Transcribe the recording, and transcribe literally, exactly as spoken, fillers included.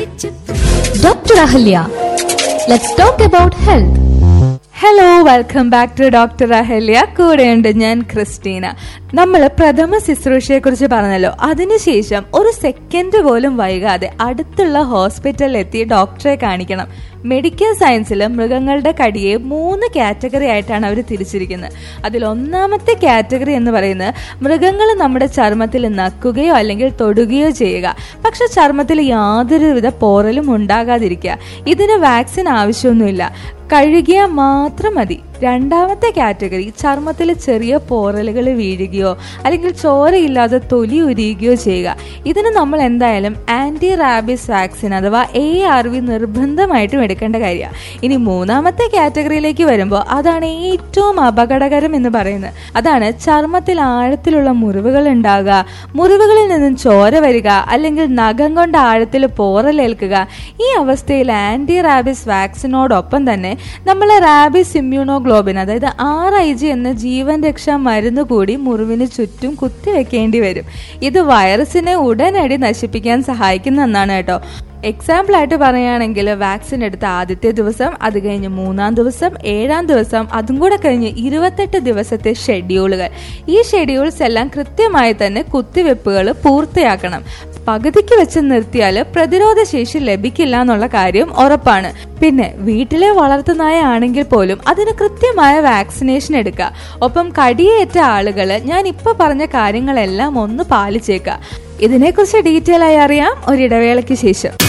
Doctor Ahalya, let's talk about health. Hello, welcome back to doctor Ahalya. കൂടെയുണ്ട് ഞാൻ Christina. നമ്മൾ പ്രഥമ ശുശ്രൂഷയെ കുറിച്ച് പറഞ്ഞല്ലോ. അതിനുശേഷം ഒരു സെക്കൻഡ് പോലും വൈകാതെ അടുത്തുള്ള ഹോസ്പിറ്റലിൽ എത്തി ഡോക്ടറെ കാണിക്കണം. മെഡിക്കൽ സയൻസിൽ മൃഗങ്ങളുടെ കടിയെ മൂന്ന് കാറ്റഗറി ആയിട്ടാണ് അവർ തിരിച്ചിരിക്കുന്നത്. അതിൽ ഒന്നാമത്തെ കാറ്റഗറി എന്ന് പറയുന്നത് മൃഗങ്ങൾ നമ്മുടെ ചർമ്മത്തിൽ നക്കുകയോ അല്ലെങ്കിൽ തൊടുകയോ ചെയ്യുക, പക്ഷെ ചർമ്മത്തിൽ യാതൊരുവിധ പോറലും ഉണ്ടാകാതിരിക്കുക. ഇതിന് വാക്സിൻ ആവശ്യമൊന്നുമില്ല, കഴുകിയാൽ മാത്രം മതി. രണ്ടാമത്തെ കാറ്റഗറി ചർമ്മത്തിൽ ചെറിയ പോറലുകൾ വീഴുകയോ അല്ലെങ്കിൽ ചോരയില്ലാതെ തൊലി ഉരിയുകയോ ചെയ്യുക. ഇതിന് നമ്മൾ എന്തായാലും ആന്റി റാബീസ് വാക്സിൻ അഥവാ എ ആർ വി നിർബന്ധമായിട്ടും എടുക്കേണ്ട കാര്യമാണ്. ഇനി മൂന്നാമത്തെ കാറ്റഗറിയിലേക്ക് വരുമ്പോൾ അതാണ് ഏറ്റവും അപകടകരം എന്ന് പറയുന്നത്. അതാണ് ചർമ്മത്തിൽ ആഴത്തിലുള്ള മുറിവുകൾ ഉണ്ടാകുക, മുറിവുകളിൽ നിന്നും ചോര വരിക, അല്ലെങ്കിൽ നഖം കൊണ്ട് ആഴത്തിൽ പോറലേൽക്കുക. ഈ അവസ്ഥയിൽ ആന്റി റാബീസ് വാക്സിനോടൊപ്പം തന്നെ നമ്മൾ റാബീസ് ഇമ്മ്യൂണോഗ്ലോബിൻ അതായത് ആർ ഐ ജി എന്ന ജീവൻ രക്ഷാ മരുന്ന് കൂടി മുറിവിന് ചുറ്റും കുത്തിവെക്കേണ്ടി വരും. ഇത് വൈറസിനെ ഉടനടി നശിപ്പിക്കാൻ സഹായിക്കുന്ന ഒന്നാണ് കേട്ടോ. എക്സാമ്പിൾ ആയിട്ട് പറയുകയാണെങ്കിൽ വാക്സിൻ എടുത്ത ആദ്യത്തെ ദിവസം, അത് കഴിഞ്ഞ് മൂന്നാം ദിവസം, ഏഴാം ദിവസം, അതും കൂടെ കഴിഞ്ഞ് ഇരുപത്തെട്ട് ദിവസത്തെ ഷെഡ്യൂളുകൾ. ഈ ഷെഡ്യൂൾസ് എല്ലാം കൃത്യമായി തന്നെ കുത്തിവെപ്പുകൾ പൂർത്തിയാക്കണം. പകുതിക്ക് വെച്ച് നിർത്തിയാൽ പ്രതിരോധ ശേഷി ലഭിക്കില്ല എന്നുള്ള കാര്യം ഉറപ്പാണ്. പിന്നെ വീട്ടിലെ വളർത്തുനായ ആണെങ്കിൽ പോലും അതിന് കൃത്യമായ വാക്സിനേഷൻ എടുക്കുക. ഒപ്പം കടിയേറ്റ ആളുകൾ ഞാൻ ഇപ്പൊ പറഞ്ഞ കാര്യങ്ങളെല്ലാം ഒന്ന് പാലിച്ചേക്കുക. ഇതിനെക്കുറിച്ച് ഡീറ്റെയിൽ ആയി അറിയാം ഒരിടവേളയ്ക്ക് ശേഷം.